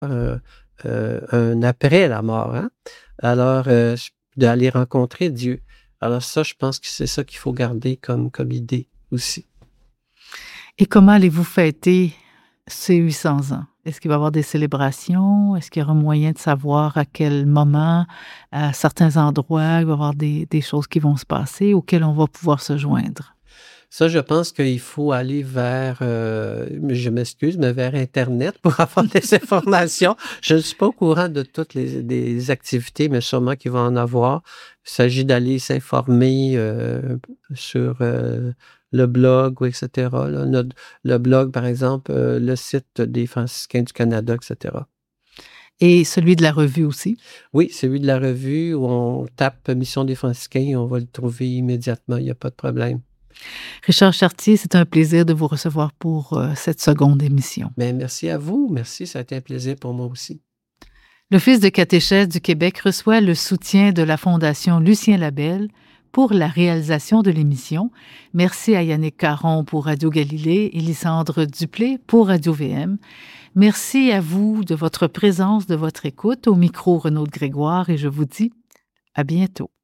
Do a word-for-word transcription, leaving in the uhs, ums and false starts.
euh, euh, un après la mort. Hein? Alors, euh, d'aller rencontrer Dieu. Alors ça, je pense que c'est ça qu'il faut garder comme, comme idée aussi. Et comment allez-vous fêter ces huit cents ans? Est-ce qu'il va y avoir des célébrations? Est-ce qu'il y aura moyen de savoir à quel moment, à certains endroits, il va y avoir des, des choses qui vont se passer auxquelles on va pouvoir se joindre? Ça, je pense qu'il faut aller vers, euh, je m'excuse, mais vers Internet pour avoir des informations. Je ne suis pas au courant de toutes les, les activités, mais sûrement qu'il va en avoir. Il s'agit d'aller s'informer euh, sur euh, le blog, ou et cetera. Là. Notre, le blog, par exemple, euh, le site des Franciscains du Canada, et cetera. Et celui de la revue aussi? Oui, celui de la revue où on tape Mission des Franciscains et on va le trouver immédiatement, il n'y a pas de problème. Richard Chartier, c'est un plaisir de vous recevoir pour euh, cette seconde émission. Bien, merci à vous. Merci, ça a été un plaisir pour moi aussi. L'Office de catéchèse du Québec reçoit le soutien de la Fondation Lucien Labelle pour la réalisation de l'émission. Merci à Yannick Caron pour Radio Galilée et Lysandre Duplé pour Radio-V M. Merci à vous de votre présence, de votre écoute. Au micro, Renaud Grégoire, et je vous dis à bientôt.